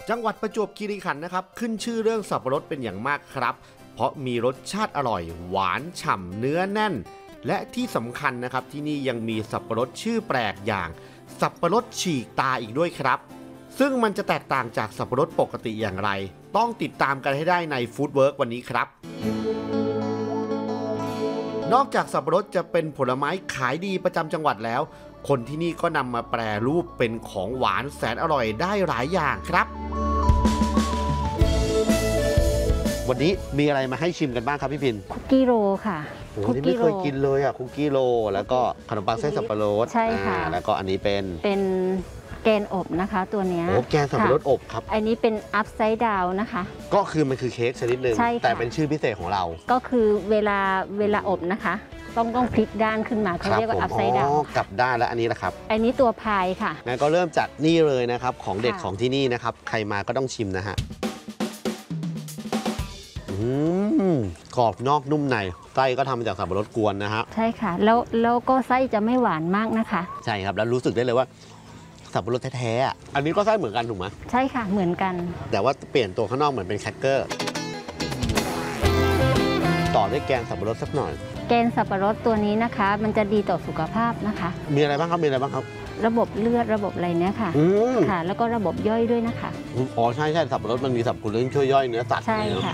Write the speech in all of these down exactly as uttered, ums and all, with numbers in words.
จังหวัดประจวบคีรีขันธ์นะครับขึ้นชื่อเรื่องสับปะรดเป็นอย่างมากครับเพราะมีรสชาติอร่อยหวานฉ่ำเนื้อแน่นและที่สำคัญนะครับที่นี่ยังมีสับปะรดชื่อแปลกอย่างสับปะรดฉีกตาอีกด้วยครับซึ่งมันจะแตกต่างจากสับปะรดปกติอย่างไรต้องติดตามกันให้ได้ในฟู้ดเวิร์กวันนี้ครับนอกจากสับปะรดจะเป็นผลไม้ขายดีประจำจังหวัดแล้วคนที่นี่ก็นำมาแปรรูปเป็นของหวานแสนอร่อยได้หลายอย่างครับวันนี้มีอะไรมาให้ชิมกันบ้างครับพี่พินคุกกี้โรค่ะโอ้นี่ไม่เคยกินเลยอ่ะคุกกี้โรแล้วก็ขนมปังเส้นสับปะรดใช่ค่ะแล้วก็อันนี้เป็นเป็นแกนอบนะคะตัวนี้โอ้แกนสับปะรดอบครับอันนี้เป็นอัพไซด์ดาวนะคะก็คือมันคือเค้กชนิดหนึ่งแต่เป็นชื่อพิเศษของเราก็คือเวลาเวลาอบนะคะต้องต้องพลิกด้านขึ้นมาเขาเรียกว่าอัพไซด์ดาวกลับด้านแล้วอันนี้แหละครับอันนี้ตัวพายค่ะงั้นก็เริ่มจากนี่เลยนะครับของเด็ดของที่นี่นะครับใครมาก็ต้องชิมนะฮะกรอบนอกนุ่มในไส้ก็ทำมาจากสับปะรดกวนนะฮะใช่ค่ะแล้วแล้วก็ไส้จะไม่หวานมากนะคะใช่ครับแล้วรู้สึกได้เลยว่าสับปะรดแท้ๆอันนี้ก็ไส้เหมือนกันถูกไหมใช่ค่ะเหมือนกันแต่ว่าเปลี่ยนตัวข้างนอกเหมือนเป็นแครกเกอร์ต่อด้วยแกงสับปะรดสักหน่อยแกงสับปะรดตัวนี้นะคะมันจะดีต่อสุขภาพนะคะมีอะไรบ้างครับมีอะไรบ้างครับระบบเลือดระบบอะไรเนี้ยค่ะค่ะแล้วก็ระบบย่อยด้วยนะคะอ๋อใช่ใช่สับปะรดมันมีสรรพคุณเรื่องช่วยย่อยเนื้อสัตว์ใช่ค่ะ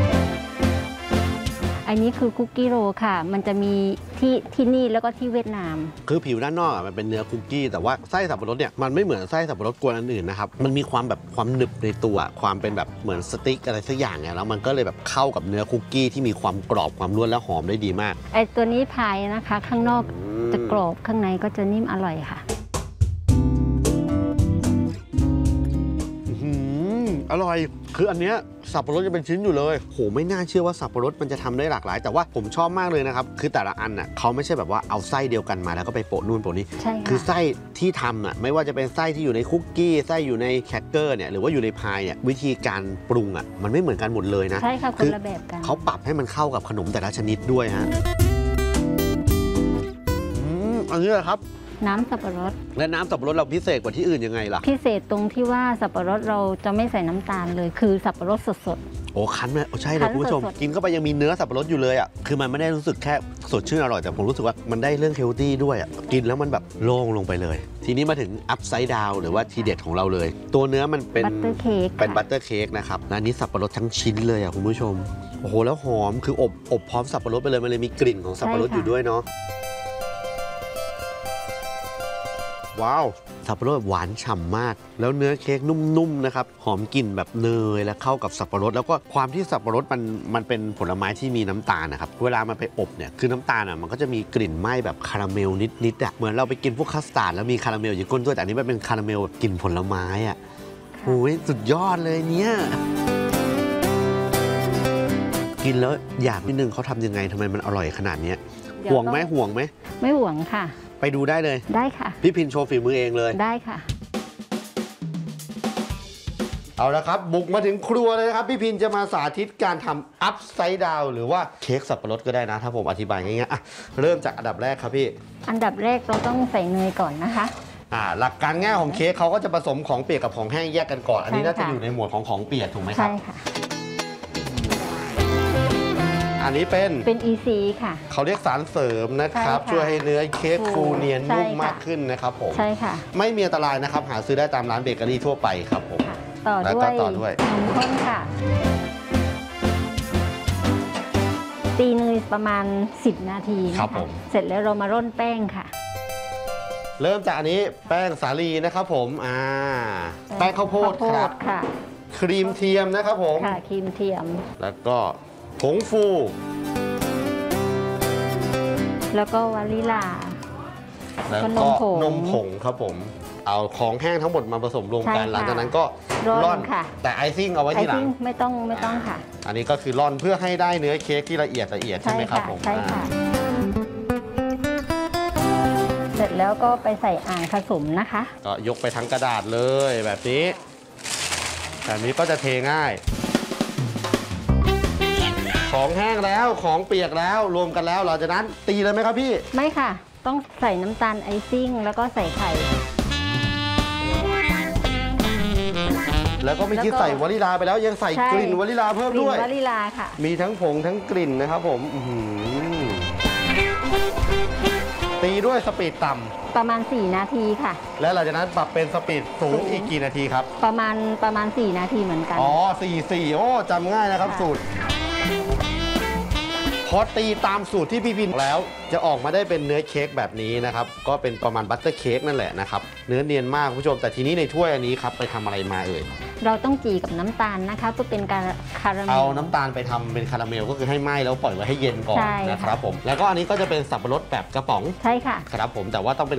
อันนี้คือคุกกี้โรค่ะมันจะมีที่ที่นี่แล้วก็ที่เวียดนามคือผิวด้านนอกมันเป็นเนื้อคุกกี้แต่ว่าไส้สับปะรดเนี่ยมันไม่เหมือนไส้สับปะรดกวนอันอื่นนะครับมันมีความแบบความหนึบในตัวความเป็นแบบเหมือนสติ๊กอะไรสักอย่างเนี่ยแล้วมันก็เลยแบบเข้ากับเนื้อคุกกี้ที่มีความกรอบความร่วนและหอมได้ดีมากไอตัวนี้พายนะคะข้างนอกจะกรอบข้างในก็จะนิ่มอร่อยค่ะอร่อยคืออันเนี้ยสับปะรดจะเป็นชิ้นอยู่เลยโหไม่น่าเชื่อว่าสับปะรดมันจะทำได้หลากหลายแต่ว่าผมชอบมากเลยนะครับคือแต่ละอันน่ะเขาไม่ใช่แบบว่าเอาไส้เดียวกันมาแล้วก็ไปโปะนู่นโปะนี้คือไส้ที่ทำน่ะไม่ว่าจะเป็นไส้ที่อยู่ในคุกกี้ไส้อยู่ในแครกเกอร์เนี่ยหรือว่าอยู่ในพายเนี่ยวิธีการปรุงอ่ะมันไม่เหมือนกันหมดเลยนะใช่ค่ะคนละแบบกันเขาปรับให้มันเข้ากับขนมแต่ละชนิดด้วยฮะอืมอันนี้แหละครับน้ำสับปะรดและน้ำสับปะรดเราพิเศษกว่าที่อื่นยังไงล่ะพิเศษตรงที่ว่าสับปะรดเราจะไม่ใส่น้ำตาลเลยคือสับปะรดสดๆโอ้คั้นไหมใช่เลยคุณผู้ชมกินเข้าไปยังมีเนื้อสับปะรดอยู่เลยอ่ะคือมันไม่ได้รู้สึกแค่สดชื่นอร่อยแต่ผมรู้สึกว่ามันได้เรื่องเฮลตี้ด้วยอ่ะกินแล้วมันแบบโล่งลงไปเลยทีนี้มาถึงอัพไซด์ดาวหรือว่าทีเด็ดของเราเลยตัวเนื้อมันเป็นบัตเตอร์เค้กเป็นบัตเตอร์เค้กนะครับและนี้สับปะรดทั้งชิ้นเลยอ่ะคุณผู้ชมโอ้โหแล้วหอมคืออบอบพร้อมสับปะรดไปเลยมันเลยมีกลิ่นของสับปะรดอยู่ด้วยเนาะว้าวสับปะรดหวานฉ่ำมากแล้วเนื้อเค้กนุ่มๆนะครับหอมกลิ่นแบบเนยและเข้ากับสับปะรดแล้วก็ความที่สับปะรดมันมันเป็นผลไม้ที่มีน้ำตาลนะครับเวลามันไปอบเนี่ยคือน้ำตาลอ่ะมันก็จะมีกลิ่นไหม้แบบคาราเมลนิดๆอ่ะเหมือนเราไปกินพวกคัสตาร์ดแล้วมีคาราเมลอยู่ก้นด้วยแต่อันนี้มันเป็นคาราเมลกลิ่นผลไม้อ่ะโอ้ยสุดยอดเลยเนี่ยกินแล้วอยากนิดนึงเขาทำยังไงทำไมมันอร่อยขนาดนี้ห่วงไหมห่วงไหมไม่ห่วงค่ะไปดูได้เลยได้ค่ะพี่พินโชว์ฝีมือเองเลยได้ค่ะเอาละครับบุกมาถึงครัวเลยนะครับพี่พินจะมาสาธิตการทำอัพไซด์ดาวหรือว่าเค้กสับปะรดก็ได้นะถ้าผมอธิบายง่ายๆอ่ะเริ่มจากอันดับแรกครับพี่อันดับแรกเราต้องใส่เนยก่อนนะคะอ่าหลักการง่ายของเค้กเขาก็จะผสมของเปียกกับของแห้งแยกกันก่อนอันนี้น่าจะอยู่ในหมวดของของเปียกถูกไหมครับใช่ค่ะอันนี้เป็นเป็น อี ซี ค่ะเขาเรียกสารเสริมนะครับช่วยให้เนื้อเค้กฟูเนียนนุ่มมากขึ้นนะครับผมใช่ค่ะไม่มีอันตรายนะครับหาซื้อได้ตามร้านเบเกอรี่ทั่วไปครับผมต่อด้วยต่อด้วยนมข้นค่ะตีเนยประมาณสิบนาทีนะคะเสร็จแล้วเรามาร่อนแป้งค่ะเริ่มจากอันนี้แป้งสาลีนะครับผมอ่าแป้งข้าวโพดครับค่ะครีมเทียมนะครับผมค่ะครีมเทียมแล้วก็ผงฟูแล้วก็วานิลาแล้วก็นมผงครับผมเอาของแห้งทั้งหมดมาผสมรวมกันหลังจากนั้นก็ร่อนค่ะแต่ไอซิ่งเอาไว้ทีหลังไม่ต้องไม่ต้องค่ะอันนี้ก็คือร่อนเพื่อให้ได้เนื้อเค้กที่ละเอียดละเอียดใช่ไหมครับผมใช่ค่ะเสร็จแล้วก็ไปใส่อ่างผสมนะคะก็ยกไปทั้งกระดาษเลยแบบนี้แบบนี้ก็จะเทง่ายของแห้งแล้วของเปียกแล้วรวมกันแล้วหลังจากนั้นตีเลยไหมครับพี่ไม่ค่ะต้องใส่น้ำตาลไอซิ่งแล้วก็ใส่ไข่แล้วก็ไม่คิดใส่วานิลาไปแล้วยังใส่กลิ่นวานิลาเพิ่มกลิ่นด้วยวานิลาค่ะมีทั้งผงทั้งกลิ่นนะครับผมอื้อหือตีด้วยสปีดต่ำประมาณ สี่ นาทีค่ะและหลังจากนั้นปรับเป็นสปีดสูงอีกกี่นาทีครับประมาณประมาณ สี่ นาทีเหมือนกันอ๋อสี่สี่โอ้จำง่ายนะครับค่ะสูตร พอตีตามสูตรที่พี่พินบอกแล้วจะออกมาได้เป็นเนื้อเค้กแบบนี้นะครับก็เป็นประมาณบัตเตอร์เค้กนั่นแหละนะครับเนื้อเนียนมากคุณผู้ชมแต่ทีนี้ในถ้วยอันนี้ครับไปทำอะไรมาเอ่ยเราต้องจีกับน้ำตาลนะคะเพื่อเป็นการคาราเมลเอาน้ำตาลไปทำเป็นคาราเมลก็คือให้ไหม้แล้วปล่อยไว้ให้เย็นก่อนใช่ค่ะนะครับผมแล้วก็อันนี้ก็จะเป็นสับปะรดแบบกระป๋องใช่ค่ะครับผมแต่ว่าต้องเป็น